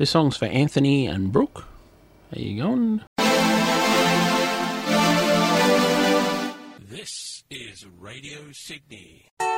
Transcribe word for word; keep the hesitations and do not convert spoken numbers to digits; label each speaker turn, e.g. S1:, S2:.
S1: This song's for Anthony and Brooke. How you going?
S2: This is Radio Sydney.